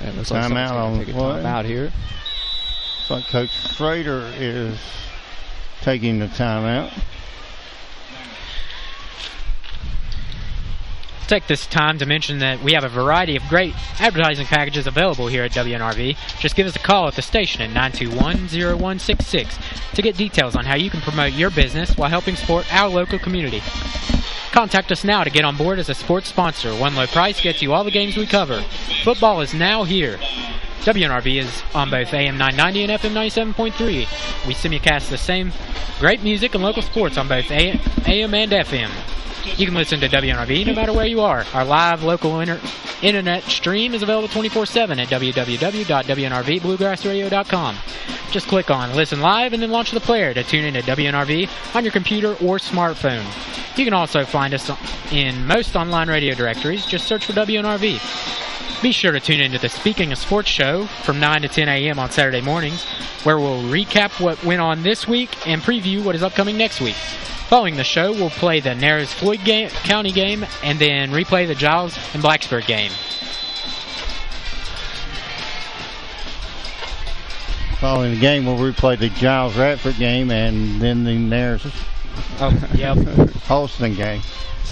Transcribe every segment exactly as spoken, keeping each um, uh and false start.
And looks like someone's going to take a timeout here. So Coach Frater is taking the timeout. Take this time to mention that we have a variety of great advertising packages available here at W N R V. Just give us a call at the station at nine two one, zero one six six to get details on how you can promote your business while helping support our local community. Contact us now to get on board as a sports sponsor. One low price gets you all the games we cover. Football is now here. W N R V is on both A M nine ninety and F M ninety-seven point three. We simulcast the same great music and local sports on both A M and F M. You can listen to W N R V no matter where you are. Our live local inter internet stream is available twenty-four seven at w w w dot w n r v bluegrass radio dot com. Just click on Listen Live and then launch the player to tune into W N R V on your computer or smartphone. You can also find us in most online radio directories. Just search for W N R V. Be sure to tune into the Speaking of Sports show from nine to ten a m on Saturday mornings, where we'll recap what went on this week and preview what is upcoming next week. Following the show, we'll play the Nares-Floyd game, County game and then replay the Giles and Blacksburg game. Following the game, we'll replay the Giles-Radford game and then the Nares oh, yep. Holston game.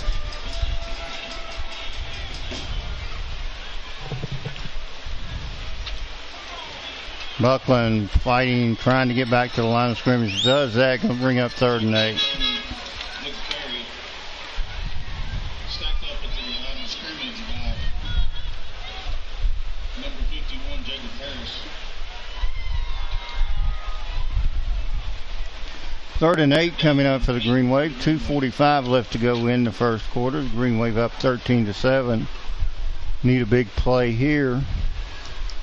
Buckland fighting, trying to get back to the line of scrimmage. Does that, going to bring up third and eight. Third and eight coming up for the Green Wave. two forty-five left to go in the first quarter. The Green Wave up thirteen to seven. Need a big play here